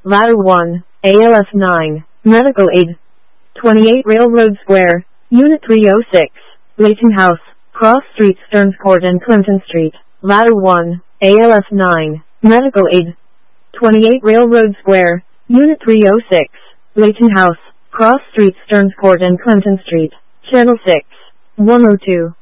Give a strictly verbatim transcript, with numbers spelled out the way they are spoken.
Ladder one, A L S nine, Medical Aid. twenty-eight Railroad Square, Unit three oh six, Layton House, Cross Street, Stearns Court and Clinton Street. Ladder one, A L S nine, Medical Aid. twenty-eight Railroad Square, Unit three oh six, Layton House, Cross Street, Stearns Court and Clinton Street. Channel six, one oh two.